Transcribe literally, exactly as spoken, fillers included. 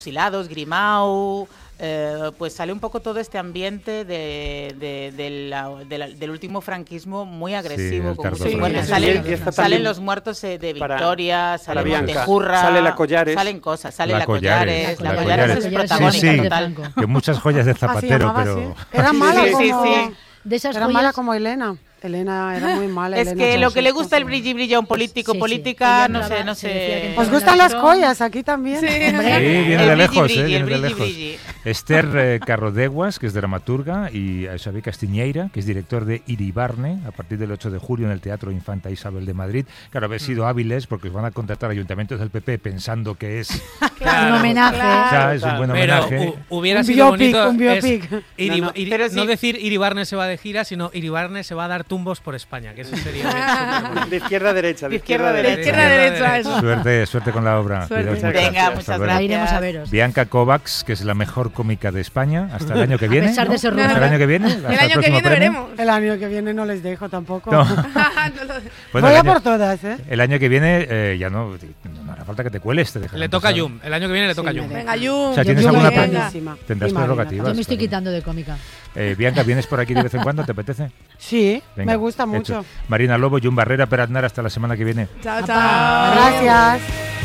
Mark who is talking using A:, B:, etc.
A: Hilados, Grimau, eh, pues sale un poco todo este ambiente de, de, de la, de la, del último franquismo muy agresivo.
B: Sí,
A: con
B: sí,
A: muertes.
B: sí.
A: Salen,
B: Y, y
A: salen los muertos eh, de Victoria, sale Montejurra,
C: sale la Collares,
A: salen cosas, sale
B: la,
A: la
B: Collares,
A: Collares, la, la Collares, Collares es protagónica
B: sí, sí,
A: total.
B: Que muchas joyas de Zapatero,
D: llamaba,
B: pero...
D: Sí. Era mala
A: sí,
D: como...
A: Sí, sí.
D: De esas era joyas... mala como Elena. Elena era muy mala.
A: Es
D: Elena
A: que lo que le
D: Ceausescu,
A: gusta el brilli brilli a un político,
D: sí,
A: política,
D: sí.
A: no sé, no sé.
D: ¿Os gustan las joyas aquí también?
B: Sí, sí viene de lejos,
A: brilli,
B: eh, viene
A: brilli,
B: de lejos.
A: brilli.
B: Esther eh, Carrodeguas, que es dramaturga, y Xavier Castiñeira, que es director de Iribarne, a partir del ocho de julio en el Teatro Infanta Isabel de Madrid. Claro, habéis sido hábiles porque os van a contratar ayuntamientos del P P pensando que es
E: claro, un homenaje.
B: Claro, o sea, es un buen
F: Pero
B: homenaje.
F: U, hubiera
D: un
F: sido
D: biopic,
F: bonito
D: un biopic.
F: Es, Iri,
A: no, no,
F: Iri,
A: pero
F: no
A: sí.
F: decir Iribarne se va de gira, sino Iribarne se va a dar tumbos por España, que eso sería
C: de izquierda a derecha,
A: de izquierda a derecha,
E: izquierda a derecha, eso.
B: Suerte, suerte con la obra.
E: Suerte.
A: Venga, muchas gracias.
E: Iremos a veros.
B: Bianca Kovacs, que es la mejor cómica de España hasta el año que viene.
E: A pesar
B: ¿no?
E: de ser
B: ¿Hasta el año que viene?
E: El año que viene veremos.
D: El año que viene no les dejo tampoco.
B: No.
D: Bueno, voy a año, por todas, ¿eh?
B: El año que viene eh, ya no, no hará falta que te cueles. Te
F: le toca a Yum. El año que viene le toca a
E: sí,
F: Yum.
E: Venga, Yum.
B: O sea, ¿tienes
E: Yum
B: alguna
E: venga.
B: Tendrás prerrogativas.
E: Yo me estoy quitando de cómica.
B: Eh, Bianca, ¿vienes por aquí de vez en cuando? ¿Te apetece?
D: Sí,
B: venga,
D: me gusta mucho.
B: Hecho. Marina Lobo, Yum Barrera, Per Aznar, hasta la semana que viene.
E: Chao,
D: chao. Gracias.